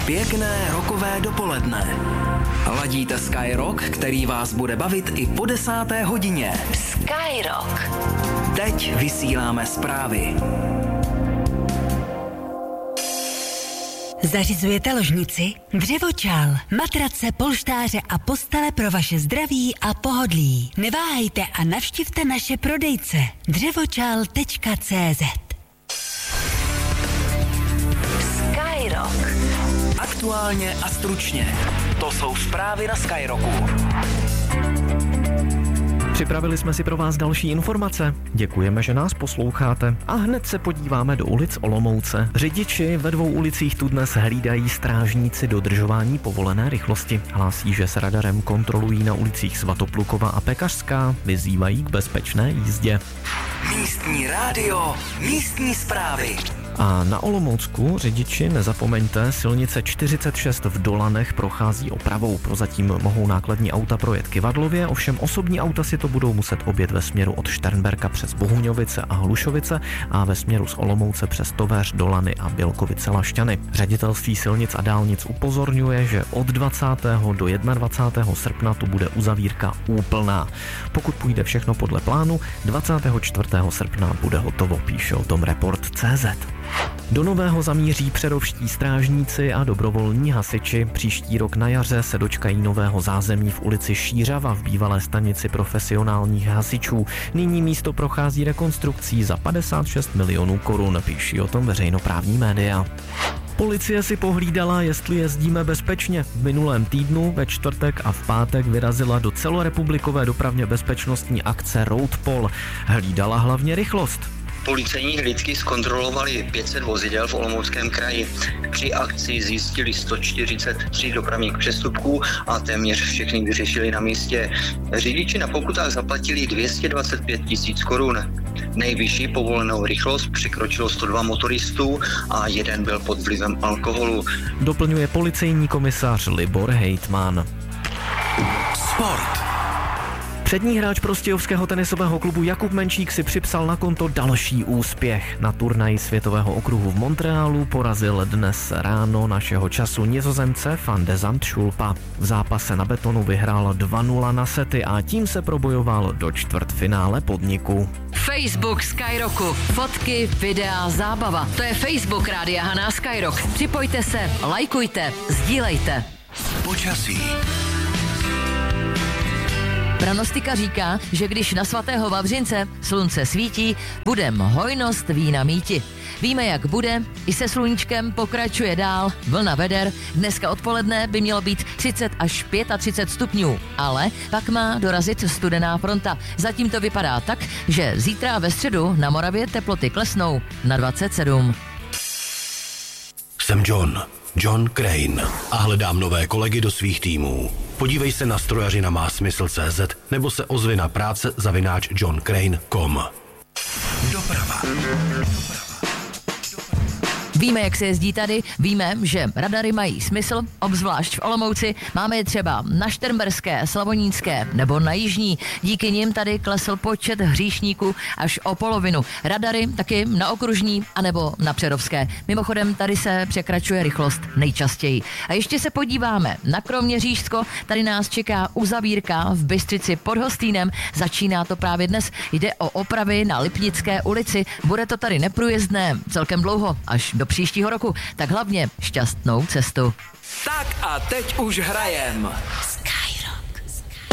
Pěkné rokové dopoledne. Ladíte Sky Rock, který vás bude bavit i po 10. hodině. Sky Rock. Teď vysíláme zprávy. Zařizujete ložnici, dřevočál, matrace, polštáře a postele pro vaše zdraví a pohodlí. Neváhejte a navštivte naše prodejce dřevočal.cz. Sky Rock. Aktuálně a stručně. To jsou zprávy na Sky Rocku. Připravili jsme si pro vás další informace. Děkujeme, že nás posloucháte. A hned se podíváme do ulic Olomouce. Řidiči ve 2 ulicích tu dnes hlídají strážníci dodržování povolené rychlosti. Hlásí, že s radarem kontrolují na ulicích Svatoplukova a Pekařská. Vyzývají k bezpečné jízdě. Místní rádio, místní zprávy. A na Olomoucku, řidiči, nezapomeňte, silnice 46 v Dolanech prochází opravou. Prozatím mohou nákladní auta projet Kyvadlově, ovšem osobní auta si to budou muset objet ve směru od Šternberka přes Bohuňovice a Hlušovice a ve směru z Olomouce přes Tovéř, Dolany a Bělkovice-Lašťany. Ředitelství silnic a dálnic upozorňuje, že od 20. do 21. srpna tu bude uzavírka úplná. Pokud půjde všechno podle plánu, 24. srpna bude hotovo, píše o tom Report.cz. Do Nového zamíří přerovští strážníci a dobrovolní hasiči. Příští rok na jaře se dočkají nového zázemí v ulici Šířava v bývalé stanici profesionálních hasičů. Nyní místo prochází rekonstrukcí za 56 milionů korun, píší o tom veřejnoprávní média. Policie si pohlídala, jestli jezdíme bezpečně. V minulém týdnu, ve čtvrtek a v pátek vyrazila do celorepublikové dopravně bezpečnostní akce Roadpol. Hlídala hlavně rychlost. Policejní hlídky zkontrolovali 500 vozidel v Olomouckém kraji. Při akci zjistili 143 dopravních přestupků a téměř všechny vyřešili na místě. Řidiči na pokutách zaplatili 225 000 korun. Nejvyšší povolenou rychlost překročilo 102 motoristů a jeden byl pod vlivem alkoholu. Doplňuje policejní komisař Libor Hejtman. Sport. Přední hráč prostějovského tenisového klubu Jakub Menšík si připsal na konto další úspěch. Na turnaji světového okruhu v Montrealu porazil dnes ráno našeho času Nizozemce Van de Zandt Schulpa. V zápase na betonu vyhrál 2-0 na sety a tím se probojoval do čtvrtfinále podniku. Facebook Sky Rocku. Fotky, videa, zábava. To je Facebook Rádia Haná Sky Rock. Připojte se, lajkujte, sdílejte. Počasí. Pranostika říká, že když na svatého Vavřince slunce svítí, budem hojnost vína míti. Víme, jak bude, i se sluníčkem pokračuje dál, vlna veder, dneska odpoledne by mělo být 30 až 35 stupňů, ale pak má dorazit studená fronta. Zatím to vypadá tak, že zítra ve středu na Moravě teploty klesnou na 27. Jsem John Crane a hledám nové kolegy do svých týmů. Podívej se na strojařina má smysl.cz nebo se ozvi na práce@johncrane.com. Doprava. Víme, jak se jezdí tady, víme, že radary mají smysl, obzvlášť v Olomouci. Máme je třeba na Šternberské, Slavonínské nebo na Jižní. Díky nim tady klesl počet hříšníků až o polovinu. Radary taky na Okružní anebo na Přerovské. Mimochodem, tady se překračuje rychlost nejčastěji. A ještě se podíváme na Kroměřížsko. Tady nás čeká uzavírka v Bystřici pod Hostýnem. Začíná to právě dnes. Jde o opravy na Lipnické ulici. Bude to tady neprůjezdné celkem dlouho, až do příštího roku, tak hlavně šťastnou cestu. Tak a teď už hrajem.